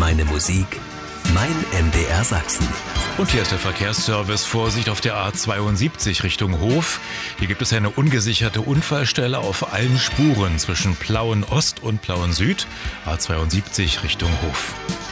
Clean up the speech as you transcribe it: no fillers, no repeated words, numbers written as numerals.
meine Musik, mein MDR Sachsen. Und hier ist der Verkehrsservice. Vorsicht auf der A72 Richtung Hof. Hier gibt es eine ungesicherte Unfallstelle auf allen Spuren zwischen Plauen Ost und Plauen Süd. A72 Richtung Hof.